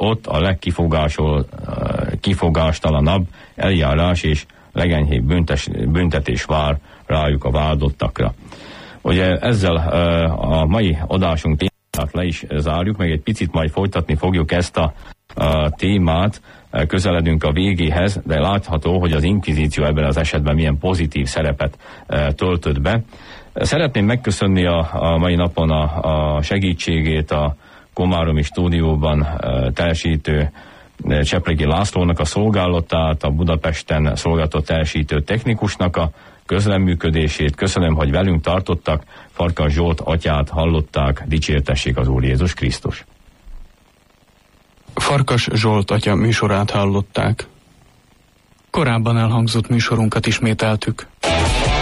ott a legkifogástalanabb eljárás és legenyhébb büntetés vár rájuk a vádlottakra. Ugye ezzel a mai adásunk témát le is zárjuk, meg egy picit majd folytatni fogjuk ezt a témát, közeledünk a végéhez, de látható, hogy az inkvizíció ebben az esetben milyen pozitív szerepet töltött be. Szeretném megköszönni a mai napon a segítségét a komáromi stúdióban teljesítő Csepregi Lászlónak a szolgálatát, a Budapesten szolgáltat teljesítő technikusnak a közreműködését. Köszönöm, hogy velünk tartottak. Farkas Zsolt atyát hallották, dicsértessék az Úr Jézus Krisztus. Farkas Zsolt atya műsorát hallották. Korábban elhangzott műsorunkat ismételtük.